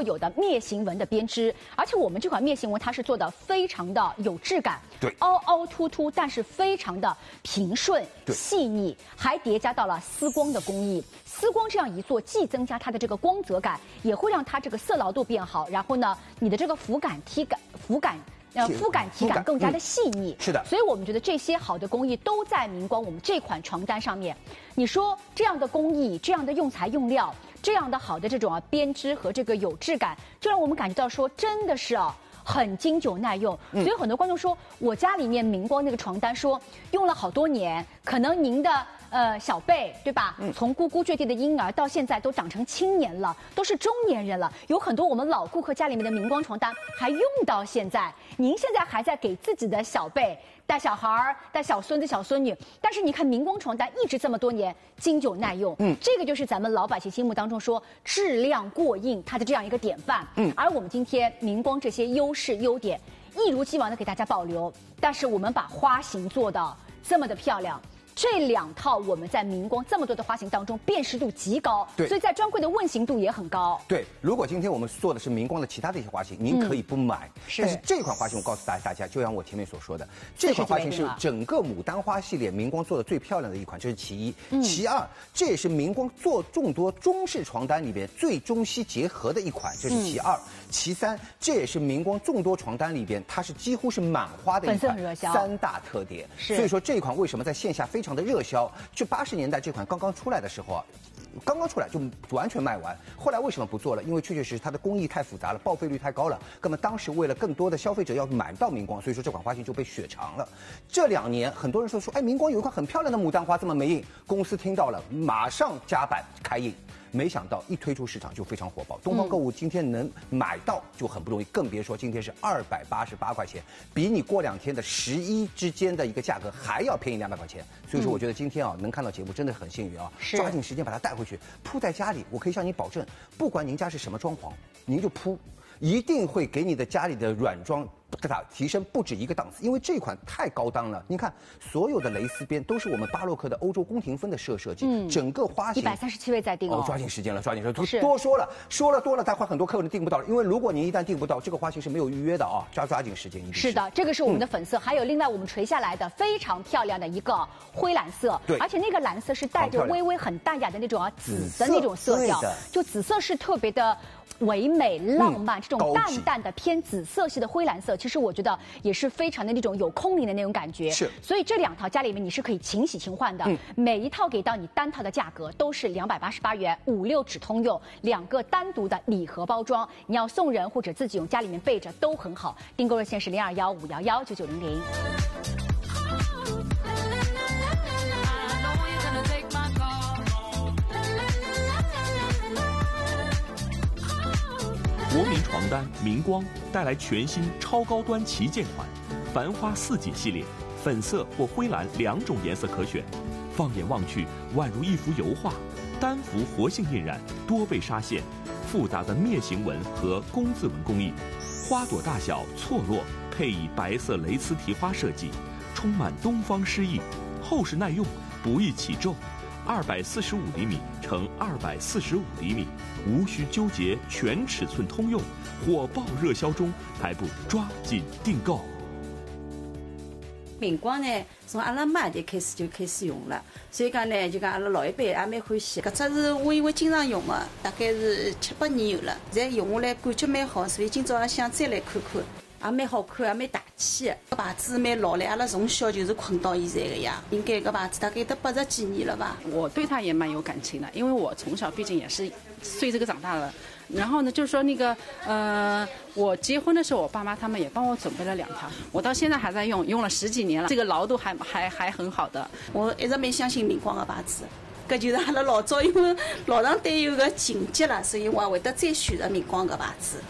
特有的灭形纹的编织，而且我们这款灭形纹它是做的非常的有质感， 对， 凹凹凸凸，但是非常的平顺细腻，还叠加到了丝光的工艺。丝光这样一做，既增加它的这个光泽感，也会让它这个色牢度变好，然后呢，你的这个肤感体感更加的细腻。 是的， 所以我们觉得这些好的工艺都在明光我们这款床单上面。你说这样的工艺，这样的用材用料，这样的好的这种编织和这个有质感，就让我们感觉到说真的是很经久耐用。所以很多观众说，我家里面明光那个床单说用了好多年，可能您的小辈对吧？从咕咕坠地的婴儿到现在都长成青年了，都是中年人了，有很多我们老顾客家里面的明光床单还用到现在。您现在还在给自己的小辈带小孩、带小孙子、小孙女，但是你看明光床单一直这么多年经久耐用，这个就是咱们老百姓心目当中说质量过硬它的这样一个典范。而我们今天明光这些优势优点一如既往的给大家保留，但是我们把花型做的这么的漂亮。这两套我们在明光这么多的花型当中辨识度极高， 对， 所以在专柜的问型度也很高。 对，如果今天我们做的是明光的其他的一些花型，您可以不买，但是这款花型我告诉大家，就像我前面所说的，这款花型是整个牡丹花系列明光做的最漂亮的一款，这是其一。其二，这也是明光做众多中式床单里边最中西结合的一款，这是其二。其三，这也是明光众多床单里边它是几乎是满花的一款3大特点。所以说这一款为什么在线下非常的热销？就80年代这款刚刚出来的时候刚刚出来就完全卖完。后来为什么不做了？因为确实它的工艺太复杂了，报废率太高了。那么当时为了更多的消费者要买到明光，所以说这款花型就被雪藏了。这2年很多人说，哎，明光有一款很漂亮的牡丹花，这么没印？公司听到了，马上加版开印。没想到一推出市场就非常火爆，东方购物今天能买到就很不容易，更别说今天是288块钱，比你过2天的11之间的一个价格还要便宜200块钱。所以说我觉得今天能看到节目真的很幸运抓紧时间把它带回去铺在家里。我可以向你保证，不管您家是什么装潢，您就铺，一定会给你的家里的软装提升不止一个档次，因为这款太高档了。你看，所有的蕾丝边都是我们巴洛克的欧洲宫廷风的设计，整个花型 137位在订抓紧时间了，抓紧时间，多说了多了，待会很多客人订不到了。因为如果您一旦订不到，这个花型是没有预约的抓紧时间。 是的，这个是我们的粉色，还有另外我们垂下来的非常漂亮的一个灰蓝色， 对， 而且那个蓝色是带着微微很淡雅的那种紫的那种色调，就紫色是特别的唯美浪漫，这种淡淡的偏紫色系的灰蓝色，其实我觉得也是非常的那种有空灵的那种感觉。 是， 所以这2套家里面你是可以勤洗勤换的，每一套给到你单套的价格都是288元，5、6纸通用，2个单独的礼盒包装，你要送人或者自己用家里面备着都很好。订购热线是0215119900。 国民床单明光带来全新超高端旗舰款，繁花4季系列，粉色或灰蓝2种颜色可选。放眼望去，宛如一幅油画，单幅活性印染，多倍纱线，复杂的灭形纹和工字纹工艺，花朵大小错落，配以白色蕾丝提花设计，充满东方诗意，厚实耐用，不易起皱。245厘米乘245厘米，无需纠结，全尺寸通用，火爆热销中，还不抓紧订购？ 明光呢，从阿拉妈就开始用了，所以讲呢，就讲阿拉老一辈也蛮欢喜。搿只是我因为经常用的，大概是7、8年有了，现在用下来感觉蛮好，所以今朝也想再来看看。也蛮好看，也蛮大气的。搿牌子蛮老了，阿拉从小就是困到现在的呀。应该搿牌子大概得80几年了吧。 我对它也蛮有感情的，因为我从小毕竟也是随这个长大的。然后呢，就是说那个我结婚的时候，我爸妈他们也帮我准备了2套，我到现在还在用，用了10几年了，这个牢度还很好的。 我一直蛮相信明光的牌子。搿就是阿拉老早因为老上对有个情结了，所以我也会得再选择明光搿牌子。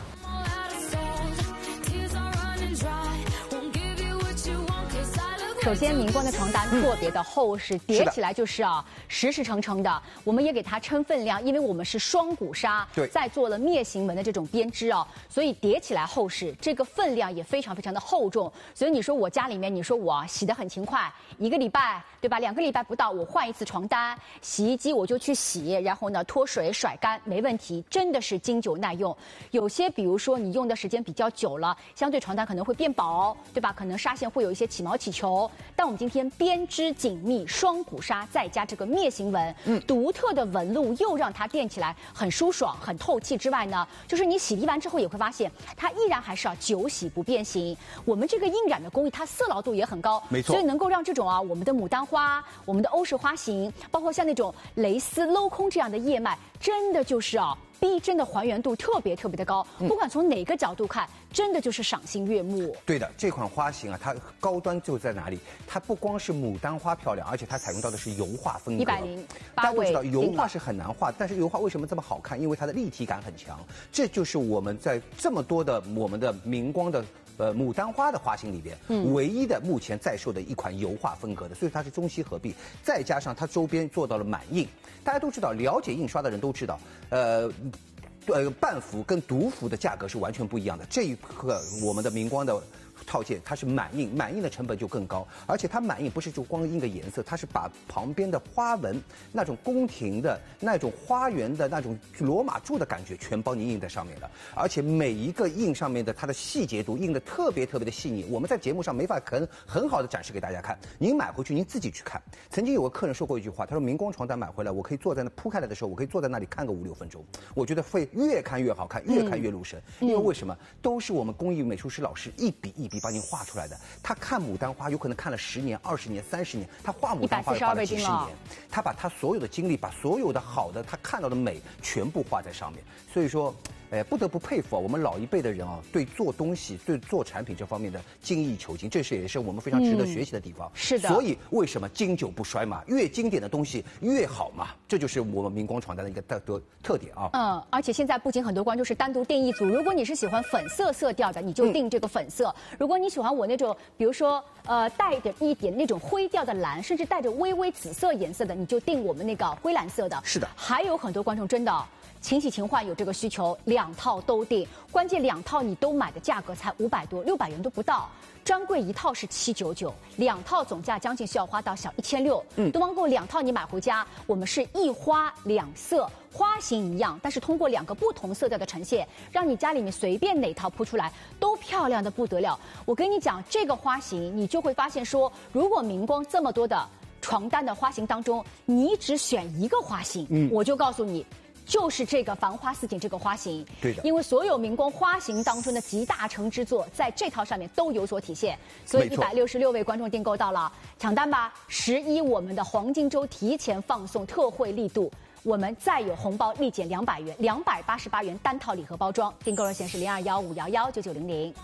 首先，明光的床单特别的厚实，叠起来就是实实诚诚的。我们也给它称分量，因为我们是双股纱， 对， 再做了篾形纹的这种编织所以叠起来厚实，这个分量也非常非常的厚重。所以你说我家里面，你说我洗得很勤快，1个礼拜对吧？2个礼拜不到，我换一次床单，洗衣机我就去洗，然后呢脱水甩干，没问题，真的是经久耐用。有些比如说你用的时间比较久了，相对床单可能会变薄，对吧？可能纱线会有一些起毛起球。但我们今天编织紧密双股纱，再加这个篾形纹，独特的纹路又让它垫起来很舒爽、很透气之外呢，就是你洗涤完之后也会发现它依然还是久洗不变形。我们这个印染的工艺，它色牢度也很高， 没错， 所以能够让这种我们的牡丹花、我们的欧式花型，包括像那种蕾丝镂空这样的叶脉，真的就是逼真的还原度特别特别的高，不管从哪个角度看，真的就是赏心悦目。 对的，这款花型它高端就在哪里？它不光是牡丹花漂亮，而且它采用到的是油画风格。大家都知道油画是很难画，但是油画为什么这么好看？因为它的立体感很强。这就是我们在这么多的我们的明光的牡丹花的花型里边，唯一的目前在售的一款油画风格的，所以它是中西合璧，再加上它周边做到了满印。大家都知道，了解印刷的人都知道，半幅跟独幅的价格是完全不一样的。这一刻我们的明光的套件它是满印，满印的成本就更高，而且它满印不是就光印个颜色，它是把旁边的花纹、那种宫廷的那种花园的那种罗马柱的感觉全帮你印在上面了，而且每一个印上面的它的细节度印的特别特别的细腻，我们在节目上没法很好的展示给大家看，您买回去您自己去看。曾经有个客人说过一句话，他说明光床单买回来，我可以坐在那铺开来的时候，我可以坐在那里看个5-6分钟，我觉得会越看越好看，越看越入神，因为为什么？都是我们工艺美术师老师一笔一笔帮您画出来的。他看牡丹花有可能看了10年、20年、30年，他画牡丹花画了几十年，他把他所有的精力，把所有的好的他看到的美全部画在上面。所以说，不得不佩服我们老一辈的人对做东西、对做产品这方面的精益求精，这也是我们非常值得学习的地方。 是的。 所以为什么经久不衰嘛？越经典的东西越好嘛，这就是我们明光床单的一个特点啊。 而且现在不仅很多观众是单独定一组，如果你是喜欢粉色色调的，你就定这个粉色；如果你喜欢我那种，比如说带着一点那种灰调的蓝，甚至带着微微紫色颜色的，你就定我们那个灰蓝色的。 是的。 还有很多观众真的勤洗勤换有这个需求，2套都定，关键2套你都买的价格才500多，600元都不到。专柜1套是799，2套总价将近需要花到小1600。东方购2套你买回家，我们是一花2色，花型一样，但是通过2个不同色调的呈现，让你家里面随便哪套铺出来都漂亮的不得了。我跟你讲，这个花型你就会发现说，如果明光这么多的床单的花型当中，你只选一个花型，我就告诉你，就是这个繁花似锦这个花型。 对的， 因为所有明光花型当中的集大成之作，在这套上面都有所体现，所以166位观众订购到了，抢单吧！11我们的黄金周提前放送特惠力度，我们再有红包立减200元，288元单套礼盒包装，订购热线是0215119900。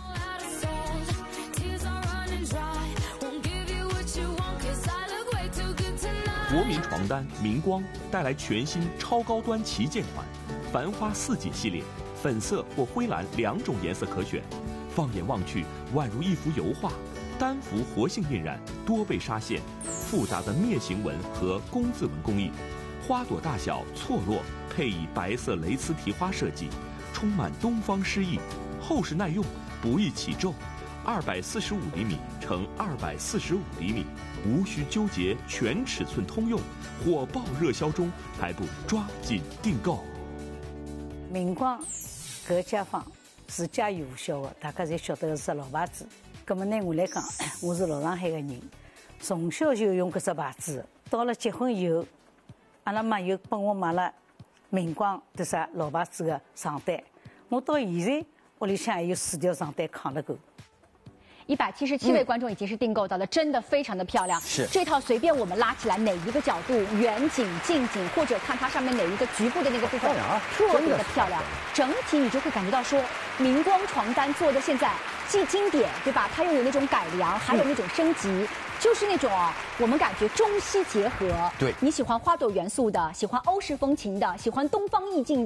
国民床单明光带来全新超高端旗舰款，繁花4锦系列，粉色或灰蓝2种颜色可选。放眼望去，宛如一幅油画，单幅活性印染，多倍纱线，复杂的篾形纹和工字纹工艺，花朵大小错落，配以白色蕾丝提花设计，充满东方诗意，厚实耐用，不易起皱。245厘米乘245厘米，无需纠结，全尺寸通用，火爆热销中，还不抓紧订购？ 明光搿家坊自家有效的，大家侪晓得是老牌子。葛么呢，我来讲，我是老上海的人，从小就用搿只牌子。到了结婚以后，阿拉妈又帮我买了明光的啥老牌子的床单，我到现在屋里向还有4条床单扛了够。 177位观众已经是订购到了，真的非常的漂亮。 是这套随便我们拉起来哪一个角度，远景、近景，或者看它上面哪一个局部的那个部分，特别的漂亮。整体你就会感觉到说，明光床单做的现在既经典，对吧？它又有那种改良，还有那种升级。就是那种我们感觉中西结合。 对， 你喜欢花朵元素的，喜欢欧式风情的，喜欢东方意境的，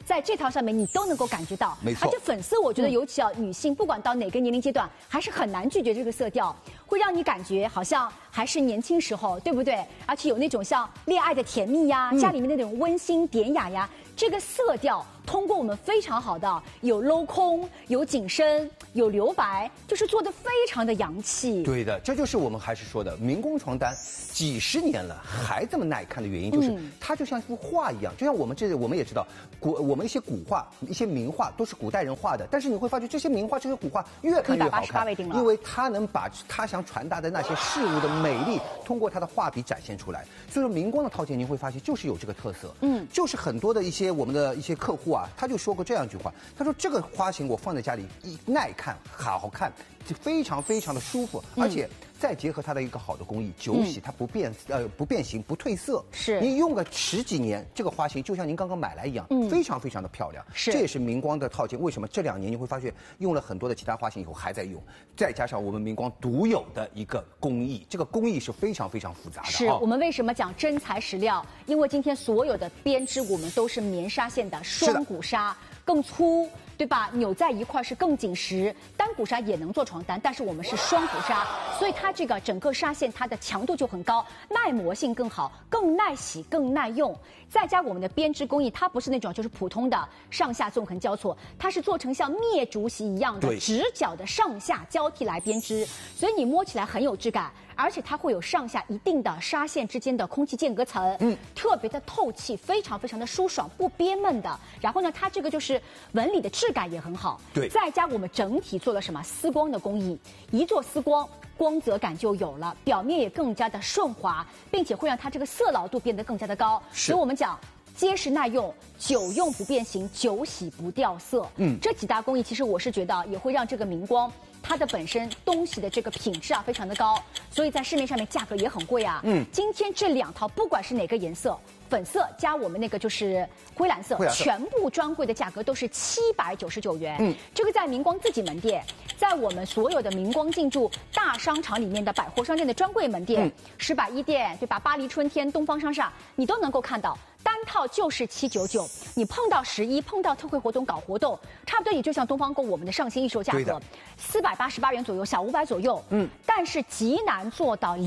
在这套上面你都能够感觉到。 没错。 而且粉色，我觉得尤其女性，不管到哪个年龄阶段，还是很难拒绝这个色调，会让你感觉好像还是年轻时候，对不对？而且有那种像恋爱的甜蜜呀，家里面那种温馨典雅呀，这个色调通过我们非常好的有镂空、有紧身、有留白，就是做的非常的洋气。 对的，这就是我们还是说的民工床单几十年了还这么耐看的原因，就是它就像一幅画一样，就像我们也知道，我们一些古画、一些名画都是古代人画的，但是你会发觉这些名画、这些古画越看越好看，因为它能把它想传达的那些事物的美丽，通过它的画笔展现出来。所以说民光的套件，你会发现就是有这个特色，就是很多的一些我们的一些客户啊，他就说过这样一句话，他说这个花型我放在家里耐看，好看，就非常非常的舒服，而且再结合它的一个好的工艺，久洗它不变形不褪色， 是你用个10几年，这个花型就像您刚刚买来一样，非常非常的漂亮。 是， 这也是民光的套件。为什么这2年你会发现用了很多的其他花型以后还在用，再加上我们民光独有的一个工艺，这个工艺是非常非常复杂的。 是我们为什么讲真材实料？因为今天所有的编织我们都是棉纱线的双股纱，更粗。对吧？扭在一块是更紧实，单股纱也能做床单，但是我们是双股纱，所以它这个整个纱线它的强度就很高，耐磨性更好，更耐洗，更耐用。再加我们的编织工艺，它不是那种就是普通的上下纵横交错，它是做成像灭竹席一样的直角的上下交替来编织，所以你摸起来很有质感，而且它会有上下一定的纱线之间的空气间隔层，特别的透气，非常非常的舒爽，不憋闷的。然后呢，它这个就是纹理的质感也很好， 对。 再加我们整体做了什么丝光的工艺，一做丝光，光泽感就有了，表面也更加的顺滑，并且会让它这个色牢度变得更加的高。所以我们讲结实耐用，久用不变形，久洗不掉色。这几大工艺其实我是觉得也会让这个民光它的本身东西的这个品质啊非常的高，所以在市面上面价格也很贵啊。今天这2套不管是哪个颜色，粉色加我们那个就是灰蓝色，全部专柜的价格都是799元。这个在民光自己门店，在我们所有的民光进驻大商场里面的百货商店的专柜门店，石百一店对吧？巴黎春天、东方商厦，你都能够看到。单套就是799，你碰到11，碰到特惠活动搞活动，差不多也就像东方购我们的上新易售价格，488元左右，小500左右。但是极难做到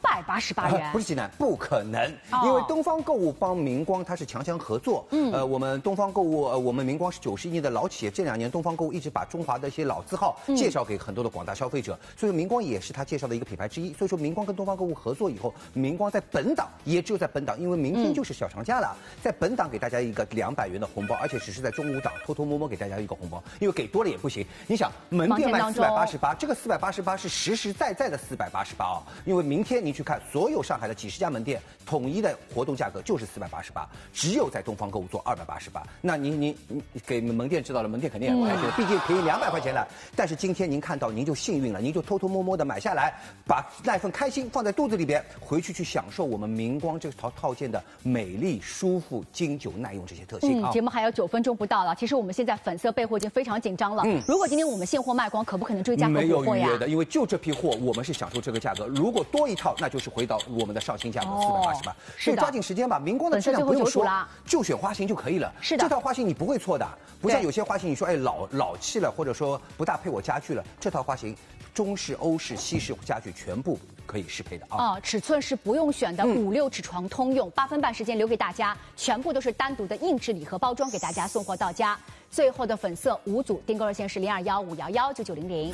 288元， 不是极难，不可能，因为东方购物帮民光它是强强合作。我们东方购物，我们民光是91年的老企业，这2年东方购物一直把中华的一些老字号介绍给很多的广大消费者，所以民光也是他介绍的一个品牌之一。所以说民光跟东方购物合作以后，民光在本档，也只有在本档，因为明天就是小长假了。在本档给大家一个200元的红包，而且只是在中午档偷偷摸摸给大家一个红包，因为给多了也不行。你想，门店卖488，这个488是实实在在的488啊！因为明天您去看所有上海的几十家门店，统一的活动价格就是488，只有在东方购物做288。那您给门店知道了，门店肯定也开心，毕竟便宜200块钱了。但是今天您看到，您就幸运了，您就偷偷摸摸的买下来，把那份开心放在肚子里边，回去享受我们民光这套件的美丽、舒服、经久、耐用这些特性。 节目还有9分钟不到了，其实我们现在粉色备货已经非常紧张了。如果今天我们现货卖光，可不可能追加没有预约的，因为就这批货，我们是享受这个价格。如果多一套，那就是回到我们的上新价格488。所以抓紧时间吧，民光的质量不用说，就选花型就可以了。 是的， 这套花型你不会错的，不像有些花型你说老气了，或者说不大配我家具了，这套花型中式、欧式、西式家具全部可以适配的啊。 尺寸是不用选的，5、6尺床通用，8分半时间留给大家，全部都是单独的硬质礼盒包装给大家送货到家。最后的粉色5组，订购热线是0215119900。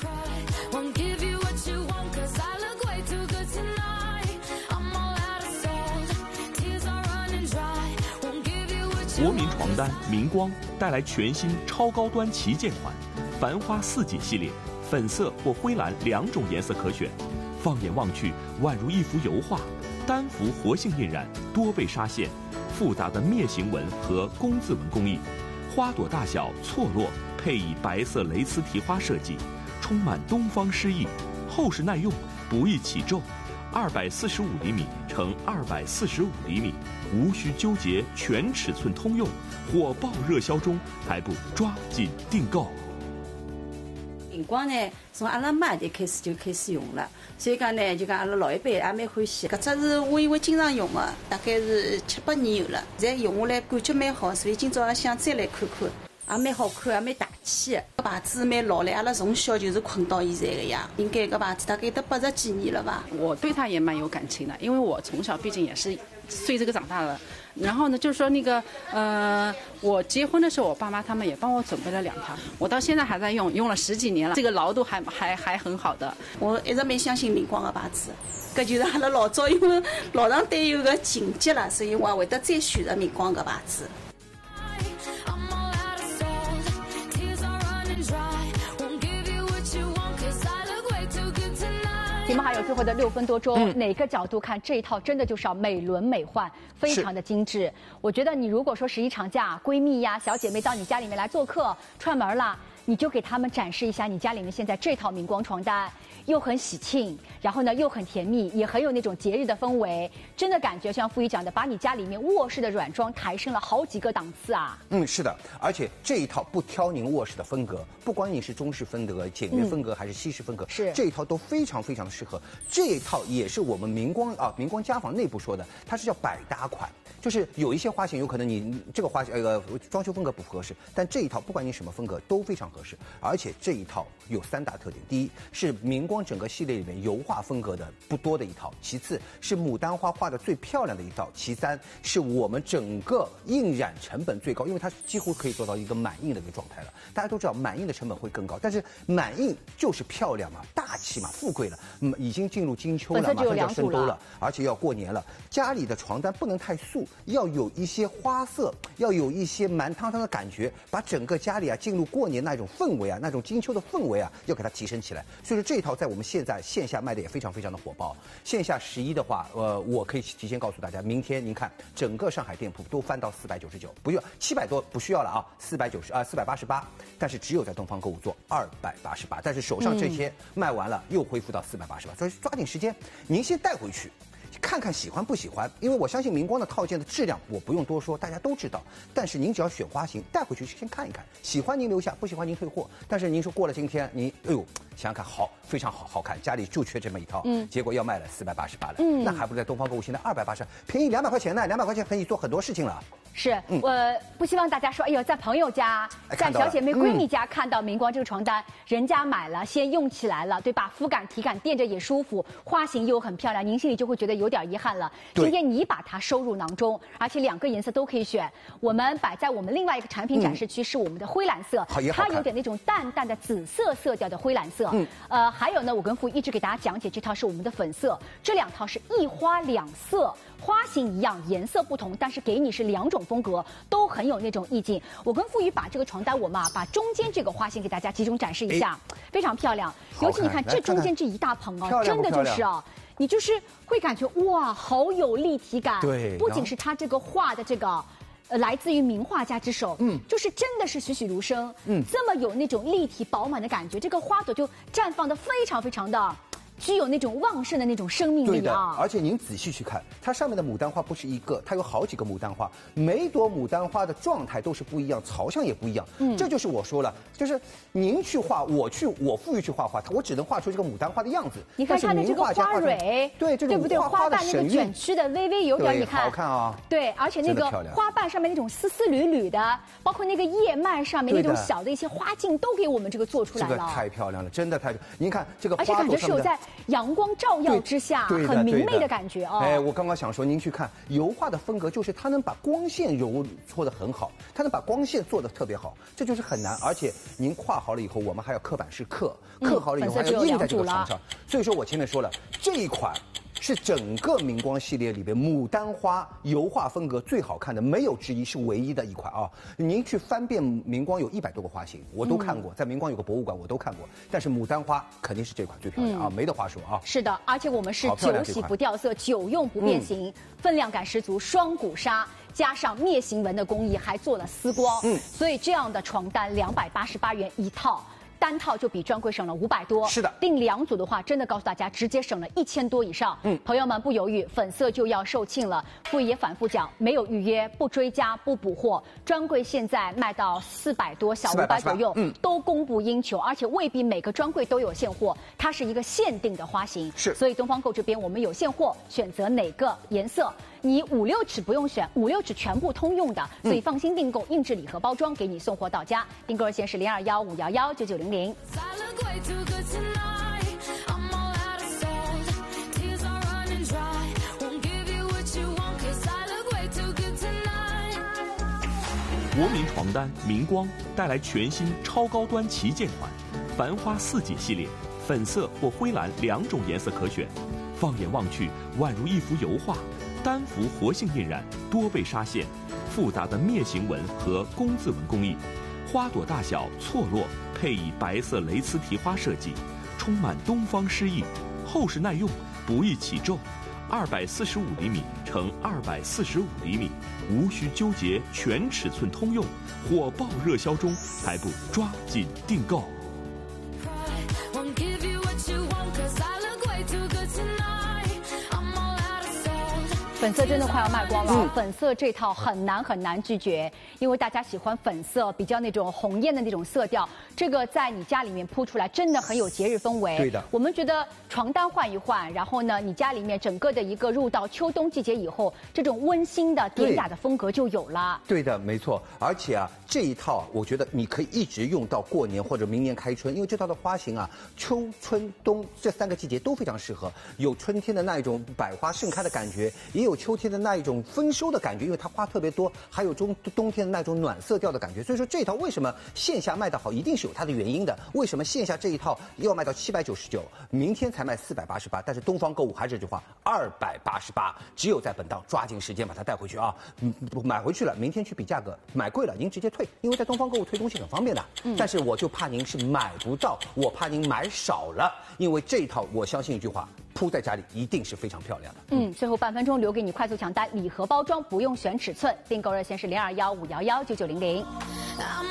国民床单民光带来全新超高端旗舰款，繁花4姐系列，粉色或灰蓝2种颜色可选。放眼望去，宛如一幅油画，单幅活性印染，多倍纱线，复杂的楔形纹和工字纹工艺，花朵大小错落，配以白色蕾丝提花设计，充满东方诗意，厚实耐用，不易起皱。245厘米乘245厘米，无需纠结，全尺寸通用，火爆热销中，还不抓紧订购？ 明光呢，从阿拉妈就开始用了，所以讲呢，就讲阿拉老一辈也蛮欢喜。搿只是我因为经常用的，大概是7、8年有了，现在用下来感觉蛮好，所以今朝也想再来看看。也蛮好看，也蛮大气的。搿牌子蛮老了，阿拉从小就是困到现在的呀。应该搿牌子大概得80几年了吧。 我对它也蛮有感情的，因为我从小毕竟也是随这个长大的。然后呢，就是说那个我结婚的时候，我爸妈他们也帮我准备了2条，我到现在还在用，用了10几年了，这个牢度还很好的。 我一直蛮相信明光的牌子，搿就是阿拉老早因为老上对有个情节了，所以我也会得再选择明光搿牌子。 节目还有最后的6分多钟，哪个角度看这一套真的就是要美轮美奂，非常的精致。我觉得你如果说11长假，闺蜜呀、小姐妹到你家里面来做客串门了，你就给他们展示一下你家里面现在这套明光床单，又很喜庆，然后呢又很甜蜜，也很有那种节日的氛围，真的感觉像傅仪讲的，把你家里面卧室的软装抬升了好几个档次啊。 是的，而且这一套不挑您卧室的风格，不管你是中式风格、简约风格还是西式风格， 是这一套都非常非常的适合。这一套也是我们明光家纺内部说的，它是叫百搭款。就是有一些花型，有可能你这个装修风格不合适，但这一套不管你什么风格都非常合适。而且这一套有3大特点：第一是明光整个系列里面油画风格的不多的一套；其次是牡丹花画的最漂亮的一套；其三是我们整个印染成本最高，因为它几乎可以做到一个满印的一个状态了。大家都知道满印的成本会更高，但是满印就是漂亮嘛，大气嘛，富贵了。已经进入金秋了，马上就要深冬了，而且要过年了。家里的床单不能太素，要有一些花色，要有一些蛮汤汤的感觉，把整个家里进入过年那种氛围那种金秋的氛围要给它提升起来。所以说这一套在我们现在线下卖的也非常非常的火爆。线下11的话，我可以提前告诉大家，明天您看整个上海店铺都翻到499，不用700多不需要了啊，488，但是只有在东方购物做288，但是手上这些卖完了又恢复到488，所以抓紧时间，您先带回去。看看喜欢不喜欢，因为我相信明光的套件的质量我不用多说，大家都知道。但是您只要选花型带回去先看一看，喜欢您留下，不喜欢您退货。但是您说过了今天，您想想看，非常好看，家里就缺这么一套，结果要卖了488了，那还不如在东方购物现在280，便宜200块钱呢，200块钱可以做很多事情了。 是，我不希望大家说，哎呦，在朋友家、在小姐妹、闺蜜家看到明光这个床单，人家买了，先用起来了，对吧？肤感、体感垫着也舒服，花型又很漂亮，您心里就会觉得有点遗憾了。今天你把它收入囊中，而且2个颜色都可以选。我们摆在我们另外一个产品展示区是我们的灰蓝色，它有点那种淡淡的紫色色调的灰蓝色。还有呢，我跟傅一直给大家讲解，这套是我们的粉色，这2套是1花2色。花型一样，颜色不同，但是给你是2种风格，都很有那种意境。我跟傅宇把这个床单，我们把中间这个花型给大家集中展示一下，非常漂亮。尤其你看这中间这一大棚真的就是你就是会感觉哇，好有立体感。 对， 不仅是它这个画的这个。来自于名画家之手，就是真的是栩栩如生，这么有那种立体饱满的感觉，这个花朵就绽放的非常非常的。具有那种旺盛的那种生命力啊！ 对的，而且您仔细去看，它上面的牡丹花不是一个，它有好几个牡丹花，每朵牡丹花的状态都是不一样，朝向也不一样。这就是我说了，就是您去画，我傅玉去画画，我只能画出这个牡丹花的样子。 你看它的这个花蕊， 对， 对不对？花瓣那个卷曲的微微有点，你看， 好看啊！ 对，而且那个花瓣上面那种丝丝缕缕的，包括那个叶脉上面那种小的一些花茎，都给我们这个做出来了。 这个太漂亮了，真的太。您看这个花朵上面，而且感觉是有在阳光照耀之下，很明媚的感觉啊！ 我刚刚想说，您去看油画的风格，就是它能把光线揉搓得很好，它能把光线做得特别好，这就是很难。而且您画好了以后，我们还要刻板式刻好了以后还要印在这个床上。所以说我前面说了，这一款是整个明光系列里边牡丹花油画风格最好看的，没有之一，是唯一的一款啊！您去翻遍明光有100多个花型，我都看过，在明光有个博物馆我都看过，但是牡丹花肯定是这款最漂亮啊，没得话说啊！ 是的，而且我们是久洗不掉色，久用不变形，分量感十足，双股纱。加上灭形纹的工艺，还做了丝光，所以这样的床单288元一套。 单套就比专柜省了500多。 是的， 订2组的话，真的告诉大家，直接省了1000多以上。朋友们不犹豫，粉色就要售罄了。傅也反复讲，没有预约，不追加，不补货。专柜现在卖到400多，小500左右，都供不应求，而且未必每个专柜都有现货，它是一个限定的花型。 是， 所以东方购这边我们有现货，选择哪个颜色？你5、6尺不用选，5、6尺全部通用的，所以放心订购，硬质礼盒包装给你送货到家。订购热线是0215119900。 国民床单明光带来全新超高端旗舰款，繁花4姐系列，粉色或灰蓝2种颜色可选。放眼望去，宛如一幅油画，单幅活性印染，多倍纱线，复杂的楔形纹和工字纹工艺，花朵大小错落，配以白色蕾丝提花设计，充满东方诗意，厚实耐用，不易起皱。245厘米乘245厘米，无需纠结，全尺寸通用，火爆热销中，还不抓紧订购？ 粉色真的快要卖光了，粉色这套很难拒绝，因为大家喜欢粉色，比较那种红艳的那种色调，这个在你家里面铺出来真的很有节日氛围。 对的， 我们觉得床单换一换，然后呢，你家里面整个的一个入到秋冬季节以后，这种温馨的典雅的风格就有了。 对的，没错。而且啊，这一套我觉得你可以一直用到过年或者明年开春，因为这套的花型啊，秋春冬这3个季节都非常适合，有春天的那一种百花盛开的感觉，也有秋天的那一种丰收的感觉，因为它花特别多，还有冬天的那种暖色调的感觉。所以说这一套为什么线下卖得好，一定是有它的原因的。为什么线下这一套要卖到799，明天才卖488，但是东方购物还是这句话，288，只有在本档抓紧时间把它带回去啊！买回去了，明天去比价格，买贵了您直接退，因为在东方购物退东西很方便的。但是我就怕您是买不到，我怕您买少了，因为这一套我相信一句话，铺在家里一定是非常漂亮的。 最后半分钟留给你快速抢单，礼盒包装不用选尺寸，订购热线是0215119900。